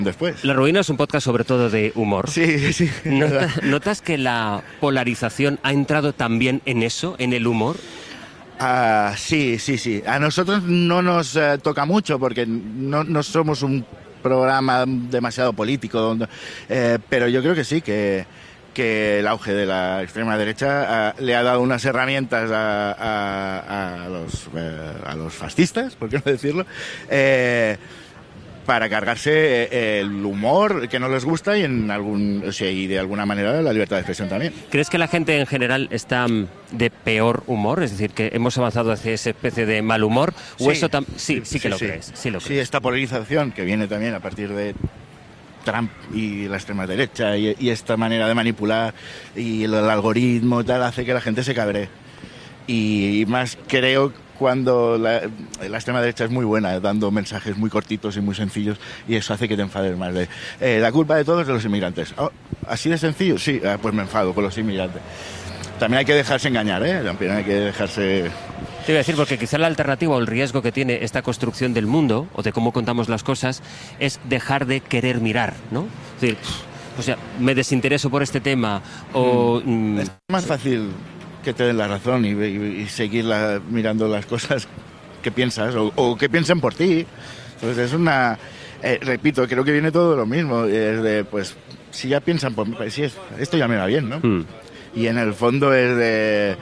después. La Ruina es un podcast sobre todo de humor. Sí, sí. ¿Notas que la polarización ha entrado también en eso, en el humor? Sí. A nosotros no nos toca mucho porque no somos un programa demasiado político, pero yo creo que sí, que el auge de la extrema derecha le ha dado unas herramientas a los fascistas, por qué no decirlo, para cargarse el humor que no les gusta y y de alguna manera la libertad de expresión también. ¿Crees que la gente en general está de peor humor? Es decir, que hemos avanzado hacia esa especie de mal humor. ¿O sí, eso sí que lo crees? Sí, esta polarización que viene también a partir de Trump y la extrema derecha y esta manera de manipular y el algoritmo y tal hace que la gente se cabree. Y más creo cuando la extrema derecha es muy buena, dando mensajes muy cortitos y muy sencillos, y eso hace que te enfades más. La culpa de todo es de los inmigrantes. Oh, ¿así de sencillo? Sí, pues me enfado con los inmigrantes. También hay que dejarse engañar, también hay que dejarse... Te iba a decir, porque quizá la alternativa o el riesgo que tiene esta construcción del mundo, o de cómo contamos las cosas, es dejar de querer mirar, ¿no? Es decir, o sea, me desintereso por este tema, o... Es más fácil que te den la razón y seguir mirando las cosas que piensas o que piensen por ti. Entonces es una... repito, creo que viene todo de lo mismo. Pues si ya piensan por mí, pues, sí, esto ya me va bien, ¿no? Y en el fondo es de...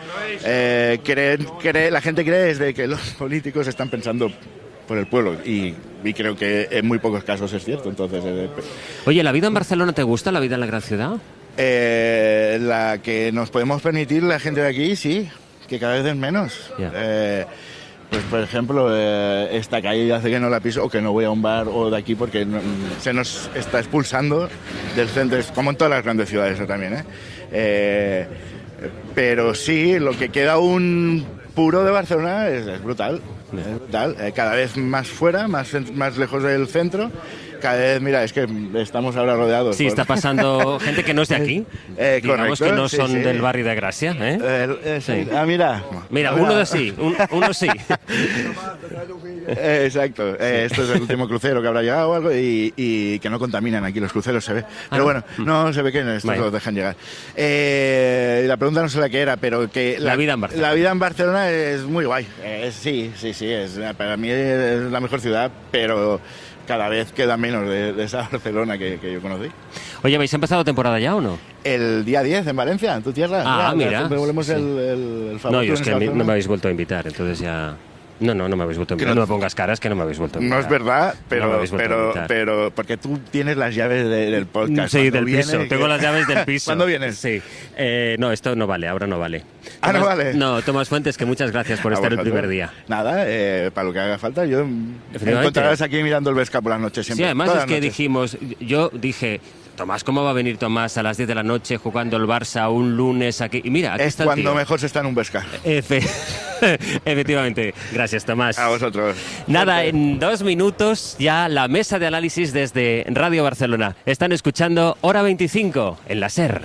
la gente cree es de que los políticos están pensando por el pueblo y creo que en muy pocos casos es cierto. Entonces, Oye, ¿la vida en Barcelona te gusta, la vida en la gran ciudad? La que nos podemos permitir la gente de aquí, sí, que cada vez es menos. Yeah. Pues por ejemplo, esta calle hace que no la piso o que no voy a un bar o de aquí porque se nos está expulsando del centro, como en todas las grandes ciudades también, pero sí, lo que queda un puro de Barcelona es brutal. Es brutal. Cada vez más fuera, más lejos del centro. Cada vez, mira, es que estamos ahora rodeados. Sí, está pasando gente que no es de aquí. Digamos correcto, que no son sí. del barrio de Gracia. Sí. Mira. Uno sí. Uno sí. Exacto. Esto es el último crucero que habrá llegado o algo y que no contaminan aquí los cruceros, se ve. Pero bueno, no se ve que estos los dejan llegar. La pregunta no sé la que era, pero que... La vida en Barcelona. La vida en Barcelona es muy guay. Sí. Para mí es la mejor ciudad, pero... cada vez queda menos de esa Barcelona que yo conocí. Oye, ¿habéis empezado temporada ya o no? El día 10 en Valencia, en tu tierra. Mira. Volvemos sí. el favorito. No, yo es que no me habéis vuelto a invitar, entonces ya... No me habéis vuelto a invitar. No me pongas caras que no me habéis vuelto a invitar. No es verdad, pero porque tú tienes las llaves del podcast. Sí, del piso. Tengo las llaves del piso. ¿Cuándo vienes? Sí. No, esto no vale, ahora no vale. ¿No vale? No, Tomás Fuentes, que muchas gracias por estar el primer día. Nada, para lo que haga falta. Yo me encontrarás aquí mirando el Vesca por las noches siempre. Sí, además es que yo dije... Tomás, ¿cómo va a venir Tomás a las 10 de la noche jugando el Barça un lunes aquí? Y mira, aquí es está cuando el tío. mejor se está en un Vesca. Efectivamente. Gracias, Tomás. A vosotros. Nada, en 2 minutos ya la mesa de análisis desde Radio Barcelona. Están escuchando Hora 25 en la SER.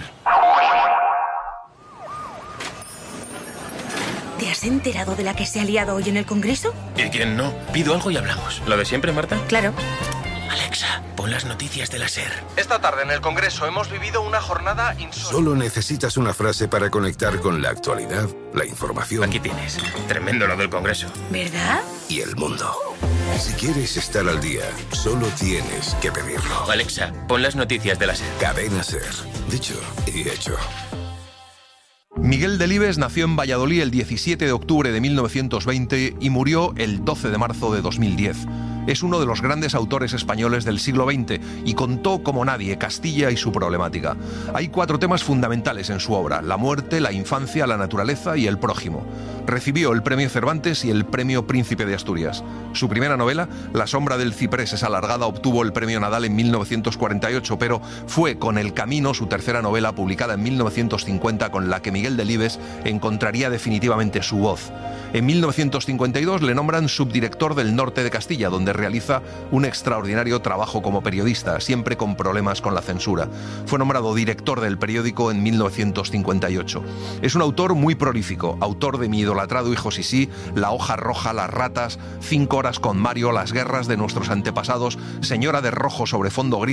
¿Te has enterado de la que se ha liado hoy en el Congreso? ¿Y quién no? Pido algo y hablamos. ¿Lo de siempre, Marta? Claro. Alexa, pon las noticias de la SER. Esta tarde en el Congreso hemos vivido una jornada insólita. Solo necesitas una frase para conectar con la actualidad, la información. Aquí tienes. Tremendo lo del Congreso. ¿Verdad? Y el mundo. Si quieres estar al día, solo tienes que pedirlo. Alexa, pon las noticias de la SER. Cadena SER. Dicho y hecho. Miguel Delibes nació en Valladolid el 17 de octubre de 1920 y murió el 12 de marzo de 2010. Es uno de los grandes autores españoles del siglo XX y contó como nadie Castilla y su problemática. Hay 4 temas fundamentales en su obra: la muerte, la infancia, la naturaleza y el prójimo. Recibió el premio Cervantes y el premio Príncipe de Asturias. Su primera novela, La sombra del ciprés es alargada, obtuvo el premio Nadal en 1948, pero fue Con el camino, su tercera novela, publicada en 1950, con la que Miguel Delibes encontraría definitivamente su voz. En 1952 le nombran subdirector del norte de Castilla, donde realiza un extraordinario trabajo como periodista, siempre con problemas con la censura. Fue nombrado director del periódico en 1958. Es un autor muy prolífico, autor de Mi idolatrado hijo Sisí, La hoja roja, Las ratas, 5 horas con Mario, Las guerras de nuestros antepasados, Señora de rojo sobre fondo gris,